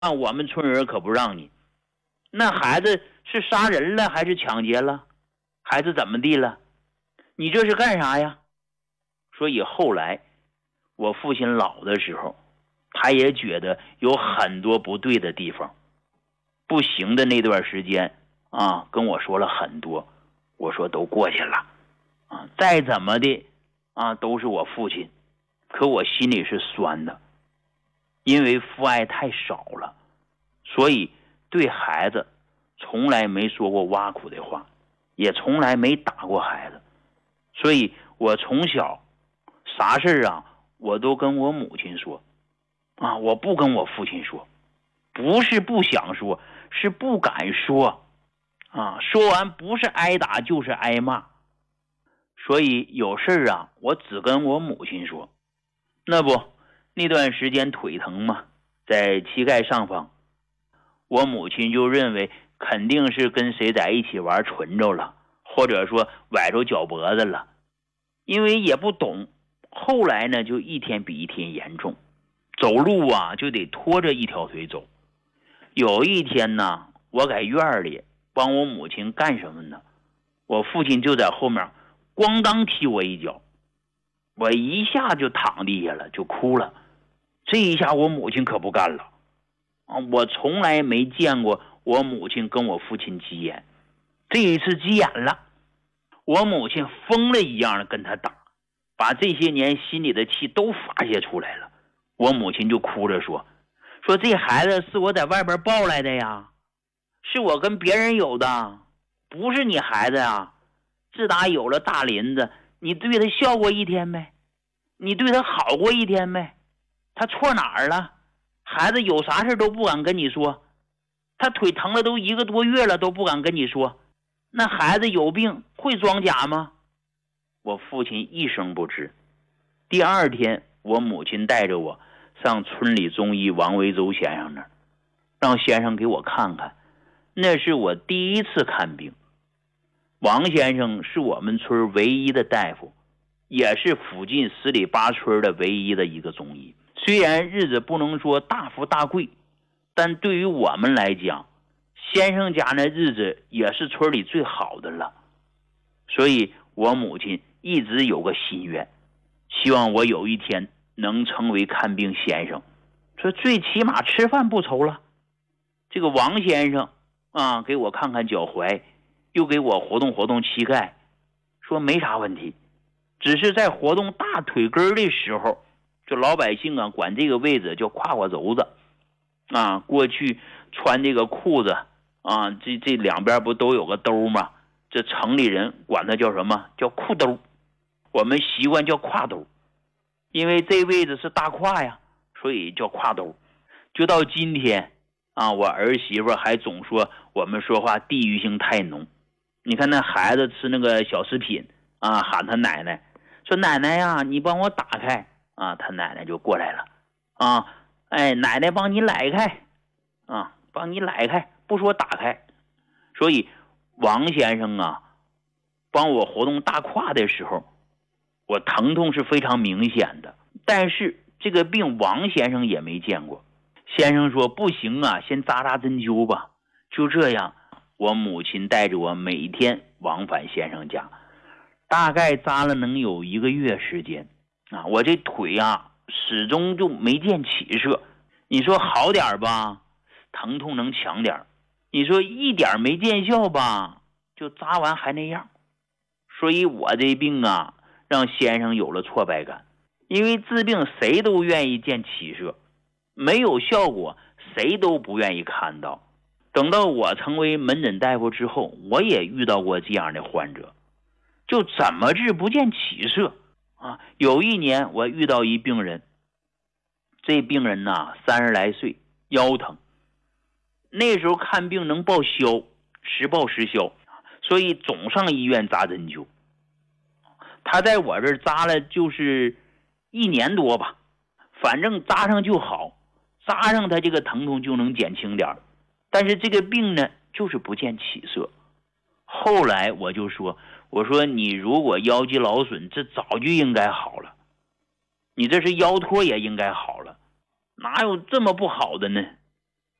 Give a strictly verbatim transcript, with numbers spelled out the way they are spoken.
啊，我们村人可不让你。那孩子是杀人了还是抢劫了，孩子怎么地了？你这是干啥呀？所以后来我父亲老的时候，他也觉得有很多不对的地方，不行的那段时间啊，跟我说了很多。我说都过去了啊，再怎么的啊，都是我父亲。可我心里是酸的，因为父爱太少了，所以对孩子从来没说过挖苦的话，也从来没打过孩子。所以我从小啥事啊，我都跟我母亲说啊，我不跟我父亲说，不是不想说，是不敢说啊。说完不是挨打就是挨骂，所以有事啊，我只跟我母亲说。那不，那段时间腿疼嘛，在膝盖上方，我母亲就认为肯定是跟谁在一起玩纯着了，或者说崴着脚脖子了，因为也不懂。后来呢，就一天比一天严重，走路啊就得拖着一条腿走。有一天呢，我在院里帮我母亲干什么呢？我父亲就在后面咣当踢我一脚，我一下就躺地下了，就哭了。这一下我母亲可不干了啊！我从来没见过我母亲跟我父亲急眼，这一次急眼了，我母亲疯了一样的跟他打，把这些年心里的气都发泄出来了。我母亲就哭着说说这孩子是我在外边抱来的呀，是我跟别人有的，不是你孩子啊。自打有了大林子，你对他笑过一天没？你对他好过一天没？他错哪儿了？孩子有啥事都不敢跟你说，他腿疼了都一个多月了都不敢跟你说。那孩子有病会装假吗？我父亲一声不吱。第二天，我母亲带着我上村里中医王维洲先生那儿，让先生给我看看。那是我第一次看病。王先生是我们村唯一的大夫，也是附近十里八村的唯一的一个中医。虽然日子不能说大富大贵，但对于我们来讲，先生家那日子也是村里最好的了。所以我母亲一直有个心愿，希望我有一天能成为看病先生，说最起码吃饭不愁了。这个王先生啊，给我看看脚踝，又给我活动活动膝盖，说没啥问题，只是在活动大腿根的时候，这老百姓啊管这个位置叫胯胯轴子啊。过去穿这个裤子啊，这这两边不都有个兜吗？这城里人管它叫什么？叫裤兜，我们习惯叫胯兜，因为这位置是大胯呀，所以叫胯兜。就到今天啊，我儿媳妇还总说我们说话地域性太浓。你看那孩子吃那个小食品啊，喊他奶奶，说奶奶呀，你帮我打开啊，他奶奶就过来了啊，哎，奶奶帮你来开啊，帮你来开，不说打开。所以王先生啊，帮我活动大胯的时候，我疼痛是非常明显的，但是这个病王先生也没见过。先生说不行啊，先扎扎针灸吧。就这样，我母亲带着我每天往返先生家，大概扎了能有一个月时间啊。我这腿啊始终就没见起色。你说好点吧，疼痛能强点；你说一点没见效吧，就扎完还那样。所以我这病啊，让先生有了挫败感。因为治病谁都愿意见起色，没有效果谁都不愿意看到。等到我成为门诊大夫之后，我也遇到过这样的患者，就怎么治不见起色啊。有一年我遇到一病人，这病人呐三十来岁，腰疼，那时候看病能报销，实报实销，所以总上医院扎针灸。他在我这儿扎了就是一年多吧，反正扎上就好，扎上他这个疼痛就能减轻点，但是这个病呢就是不见起色。后来我就说，我说你如果腰肌劳损，这早就应该好了，你这是腰托也应该好了，哪有这么不好的呢？